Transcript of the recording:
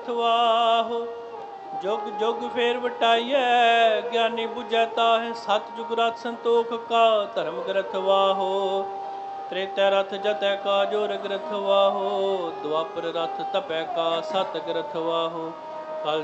ਵਾਹੋ ਜੁਗ ਜੁਗ ਫੇਰ ਵਟਾਈਐ, ਗਿਆਨੀ ਬੁਝੈ ਤਾਹਿ ਸਤ ਜੁਗ ਰਥ ਸੰਤੋਖ ਕਾ। ਧਰਮ ਗ੍ਰੰਥ ਵਾਹੋ ਤ੍ਰੇਤੈ ਰਥ ਜਤੈ ਕਾ। ਜੋਰ ਗ੍ਰੰਥ ਵਾਹੋ ਦੁਆਪਰ ਰਥ ਤਪੈ ਕਾ। ਸਤ ਗ੍ਰੰਥ ਵਾਹੋ